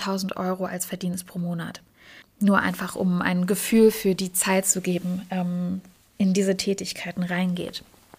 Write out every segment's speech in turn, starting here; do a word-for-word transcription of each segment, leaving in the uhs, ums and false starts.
dreitausend Euro als Verdienst pro Monat. Nur einfach, um ein Gefühl für die Zeit zu geben, ähm, in diese Tätigkeiten reingeht.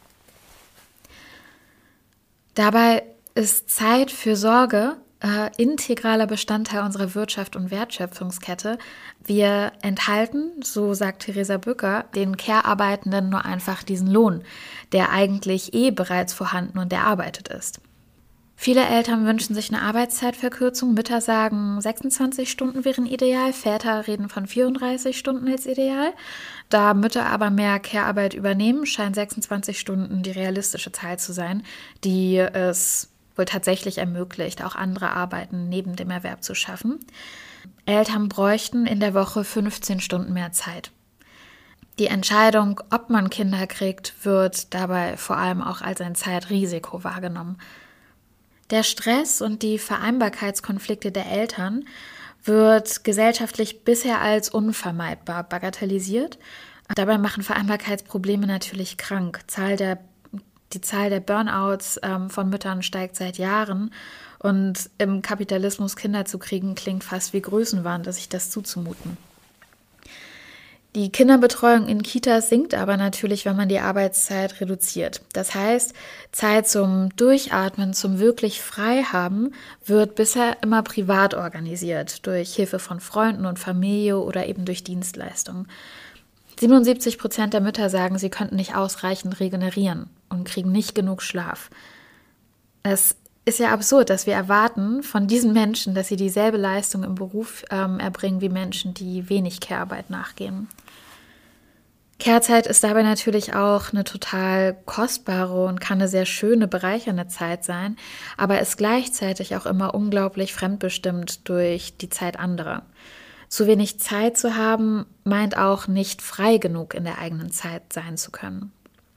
Dabei ist Zeit für Sorge äh, integraler Bestandteil unserer Wirtschaft und Wertschöpfungskette. Wir enthalten, so sagt Theresa Bücker, den Care-Arbeitenden nur einfach diesen Lohn, der eigentlich eh bereits vorhanden und erarbeitet ist. Viele Eltern wünschen sich eine Arbeitszeitverkürzung. Mütter sagen, sechsundzwanzig Stunden wären ideal. Väter reden von vierunddreißig Stunden als ideal. Da Mütter aber mehr Care-Arbeit übernehmen, scheint sechsundzwanzig Stunden die realistische Zahl zu sein, die es wohl tatsächlich ermöglicht, auch andere Arbeiten neben dem Erwerb zu schaffen. Eltern bräuchten in der Woche fünfzehn Stunden mehr Zeit. Die Entscheidung, ob man Kinder kriegt, wird dabei vor allem auch als ein Zeitrisiko wahrgenommen. Der Stress und die Vereinbarkeitskonflikte der Eltern wird gesellschaftlich bisher als unvermeidbar bagatellisiert. Dabei machen Vereinbarkeitsprobleme natürlich krank. Zahl der, die Zahl der Burnouts ähm, von Müttern steigt seit Jahren. Und im Kapitalismus Kinder zu kriegen, klingt fast wie Größenwahn, sich das zuzumuten. Die Kinderbetreuung in Kitas sinkt aber natürlich, wenn man die Arbeitszeit reduziert. Das heißt, Zeit zum Durchatmen, zum wirklich Freihaben wird bisher immer privat organisiert, durch Hilfe von Freunden und Familie oder eben durch Dienstleistungen. siebenundsiebzig Prozent der Mütter sagen, sie könnten nicht ausreichend regenerieren und kriegen nicht genug Schlaf. Es ist ja absurd, dass wir erwarten von diesen Menschen, dass sie dieselbe Leistung im Beruf ähm, erbringen wie Menschen, die wenig Care-Arbeit nachgehen. Care-Zeit ist dabei natürlich auch eine total kostbare und kann eine sehr schöne, bereichernde Zeit sein, aber ist gleichzeitig auch immer unglaublich fremdbestimmt durch die Zeit anderer. Zu wenig Zeit zu haben, meint auch nicht frei genug in der eigenen Zeit sein zu können.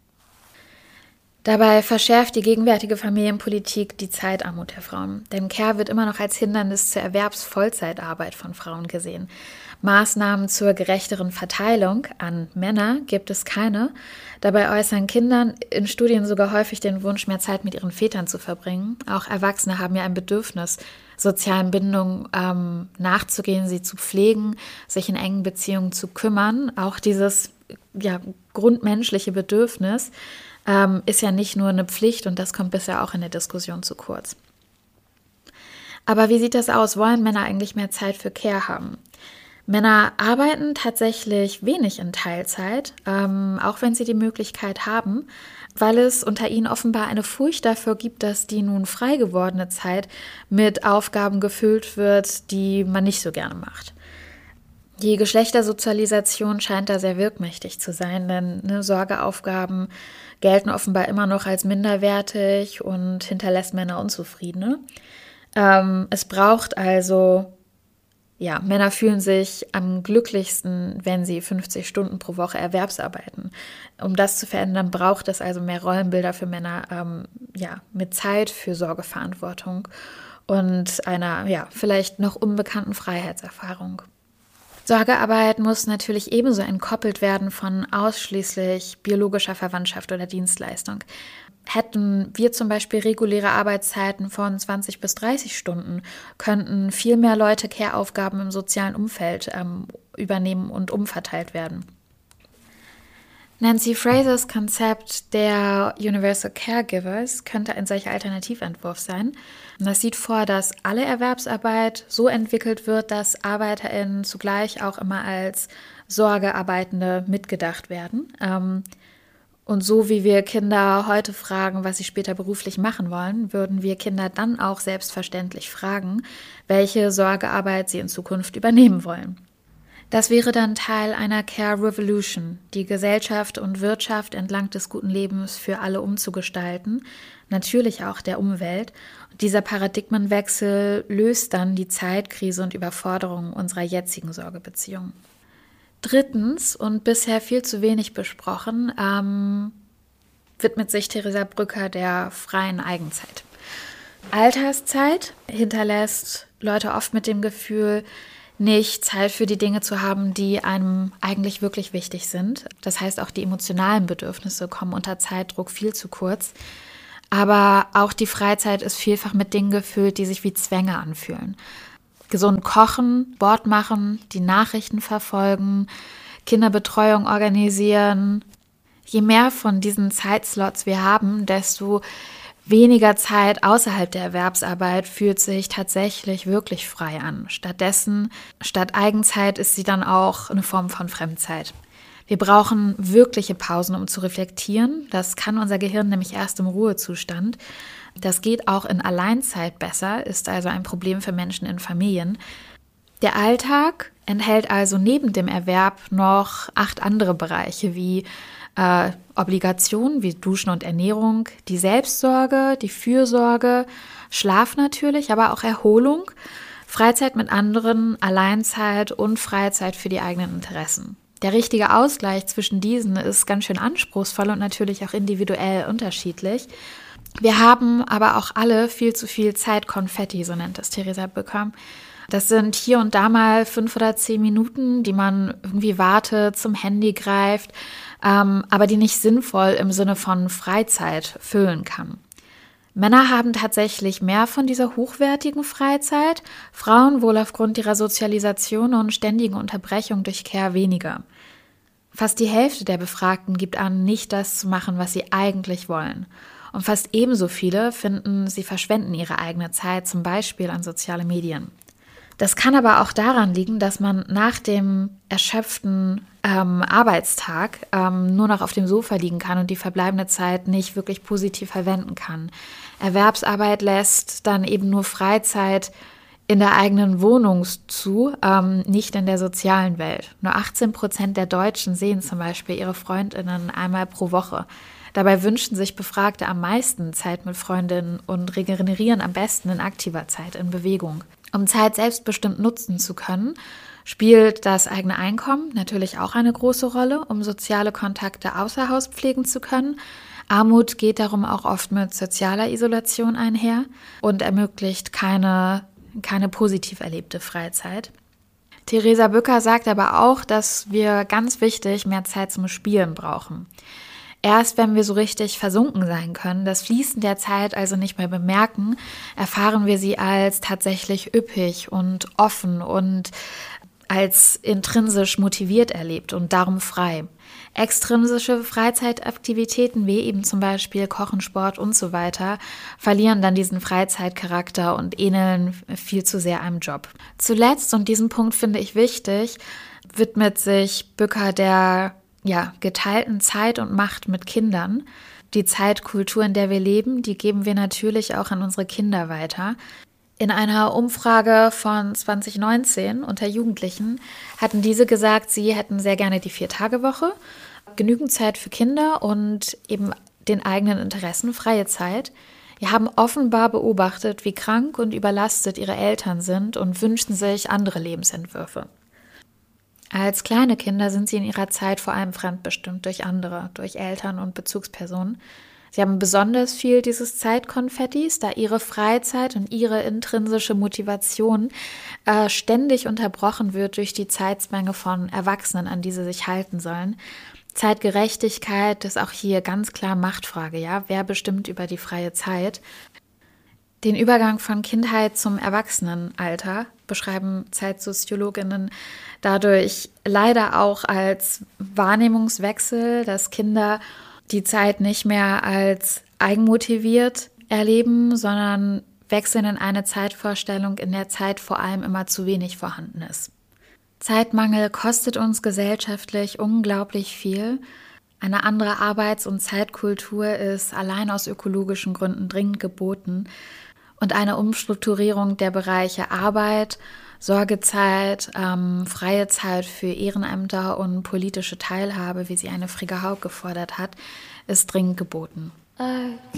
Dabei verschärft die gegenwärtige Familienpolitik die Zeitarmut der Frauen. Denn Care wird immer noch als Hindernis zur Erwerbsvollzeitarbeit von Frauen gesehen. Maßnahmen zur gerechteren Verteilung an Männer gibt es keine. Dabei äußern Kinder in Studien sogar häufig den Wunsch, mehr Zeit mit ihren Vätern zu verbringen. Auch Erwachsene haben ja ein Bedürfnis, sozialen Bindungen ähm, nachzugehen, sie zu pflegen, sich in engen Beziehungen zu kümmern. Auch dieses ja, grundmenschliche Bedürfnis ähm, ist ja nicht nur eine Pflicht und das kommt bisher auch in der Diskussion zu kurz. Aber wie sieht das aus? Wollen Männer eigentlich mehr Zeit für Care haben? Männer arbeiten tatsächlich wenig in Teilzeit, ähm, auch wenn sie die Möglichkeit haben, weil es unter ihnen offenbar eine Furcht dafür gibt, dass die nun frei gewordene Zeit mit Aufgaben gefüllt wird, die man nicht so gerne macht. Die Geschlechtersozialisation scheint da sehr wirkmächtig zu sein, denn ne, Sorgeaufgaben gelten offenbar immer noch als minderwertig und hinterlässt Männer Unzufriedene. Ähm, es braucht also Ja, Männer fühlen sich am glücklichsten, wenn sie fünfzig Stunden pro Woche Erwerbsarbeiten. Um das zu verändern, braucht es also mehr Rollenbilder für Männer, ähm, ja, mit Zeit für Sorgeverantwortung und einer, ja, vielleicht noch unbekannten Freiheitserfahrung. Sorgearbeit muss natürlich ebenso entkoppelt werden von ausschließlich biologischer Verwandtschaft oder Dienstleistung. Hätten wir zum Beispiel reguläre Arbeitszeiten von zwanzig bis dreißig Stunden, könnten viel mehr Leute Care-Aufgaben im sozialen Umfeld ähm, übernehmen und umverteilt werden. Nancy Frasers Konzept der Universal Caregivers könnte ein solcher Alternativentwurf sein. Das sieht vor, dass alle Erwerbsarbeit so entwickelt wird, dass ArbeiterInnen zugleich auch immer als Sorgearbeitende mitgedacht werden. Ähm, Und so wie wir Kinder heute fragen, was sie später beruflich machen wollen, würden wir Kinder dann auch selbstverständlich fragen, welche Sorgearbeit sie in Zukunft übernehmen wollen. Das wäre dann Teil einer Care Revolution, die Gesellschaft und Wirtschaft entlang des guten Lebens für alle umzugestalten, natürlich auch der Umwelt. Und dieser Paradigmenwechsel löst dann die Zeitkrise und Überforderung unserer jetzigen Sorgebeziehungen. Drittens und bisher viel zu wenig besprochen, ähm, widmet sich Theresa Bücker der freien Eigenzeit. Alterszeit hinterlässt Leute oft mit dem Gefühl, nicht Zeit für die Dinge zu haben, die einem eigentlich wirklich wichtig sind. Das heißt, auch die emotionalen Bedürfnisse kommen unter Zeitdruck viel zu kurz. Aber auch die Freizeit ist vielfach mit Dingen gefüllt, die sich wie Zwänge anfühlen. gesund kochen, Sport machen, die Nachrichten verfolgen, Kinderbetreuung organisieren. Je mehr von diesen Zeitslots wir haben, desto weniger Zeit außerhalb der Erwerbsarbeit fühlt sich tatsächlich wirklich frei an. Stattdessen, statt Eigenzeit ist sie dann auch eine Form von Fremdzeit. Wir brauchen wirkliche Pausen, um zu reflektieren. Das kann unser Gehirn nämlich erst im Ruhezustand. Das geht auch in Alleinzeit besser, ist also ein Problem für Menschen in Familien. Der Alltag enthält also neben dem Erwerb noch acht andere Bereiche wie äh, Obligationen wie Duschen und Ernährung, die Selbstsorge, die Fürsorge, Schlaf natürlich, aber auch Erholung, Freizeit mit anderen, Alleinzeit und Freizeit für die eigenen Interessen. Der richtige Ausgleich zwischen diesen ist ganz schön anspruchsvoll und natürlich auch individuell unterschiedlich. Wir haben aber auch alle viel zu viel Zeitkonfetti, so nennt das Theresa Bücker. Das sind hier und da mal fünf oder zehn Minuten, die man irgendwie wartet, zum Handy greift, ähm, aber die nicht sinnvoll im Sinne von Freizeit füllen kann. Männer haben tatsächlich mehr von dieser hochwertigen Freizeit, Frauen wohl aufgrund ihrer Sozialisation und ständigen Unterbrechung durch Care weniger. Fast die Hälfte der Befragten gibt an, nicht das zu machen, was sie eigentlich wollen. Und fast ebenso viele finden, sie verschwenden ihre eigene Zeit, zum Beispiel an soziale Medien. Das kann aber auch daran liegen, dass man nach dem erschöpften ähm, Arbeitstag ähm, nur noch auf dem Sofa liegen kann und die verbleibende Zeit nicht wirklich positiv verwenden kann. Erwerbsarbeit lässt dann eben nur Freizeit in der eigenen Wohnung zu, ähm, nicht in der sozialen Welt. Nur achtzehn Prozent der Deutschen sehen zum Beispiel ihre FreundInnen einmal pro Woche. Dabei wünschen sich Befragte am meisten Zeit mit Freundinnen und regenerieren am besten in aktiver Zeit, in Bewegung. Um Zeit selbstbestimmt nutzen zu können, spielt das eigene Einkommen natürlich auch eine große Rolle, um soziale Kontakte außer Haus pflegen zu können. Armut geht darum auch oft mit sozialer Isolation einher und ermöglicht keine, keine positiv erlebte Freizeit. Theresa Bücker sagt aber auch, dass wir ganz wichtig mehr Zeit zum Spielen brauchen. Erst wenn wir so richtig versunken sein können, das Fließen der Zeit also nicht mehr bemerken, erfahren wir sie als tatsächlich üppig und offen und als intrinsisch motiviert erlebt und darum frei. Extrinsische Freizeitaktivitäten wie eben zum Beispiel Kochen, Sport und so weiter verlieren dann diesen Freizeitcharakter und ähneln viel zu sehr einem Job. Zuletzt, und diesen Punkt finde ich wichtig, widmet sich Bücker der ja, geteilten Zeit und Macht mit Kindern. Die Zeitkultur, in der wir leben, die geben wir natürlich auch an unsere Kinder weiter. In einer Umfrage von zwanzig neunzehn unter Jugendlichen hatten diese gesagt, sie hätten sehr gerne die Vier-Tage-Woche, genügend Zeit für Kinder und eben den eigenen Interessen, freie Zeit. Wir haben offenbar beobachtet, wie krank und überlastet ihre Eltern sind und wünschen sich andere Lebensentwürfe. Als kleine Kinder sind sie in ihrer Zeit vor allem fremdbestimmt durch andere, durch Eltern und Bezugspersonen. Sie haben besonders viel dieses Zeitkonfettis, da ihre Freizeit und ihre intrinsische Motivation äh, ständig unterbrochen wird durch die Zeitsmenge von Erwachsenen, an die sie sich halten sollen. Zeitgerechtigkeit ist auch hier ganz klar Machtfrage, ja? Wer bestimmt über die freie Zeit? Den Übergang von Kindheit zum Erwachsenenalter beschreiben Zeitsoziologinnen dadurch leider auch als Wahrnehmungswechsel, dass Kinder die Zeit nicht mehr als eigenmotiviert erleben, sondern wechseln in eine Zeitvorstellung, in der Zeit vor allem immer zu wenig vorhanden ist. Zeitmangel kostet uns gesellschaftlich unglaublich viel. Eine andere Arbeits- und Zeitkultur ist allein aus ökologischen Gründen dringend geboten. Und eine Umstrukturierung der Bereiche Arbeit, Sorgezeit, ähm, freie Zeit für Ehrenämter und politische Teilhabe, wie sie eine Frigga Haug gefordert hat, ist dringend geboten.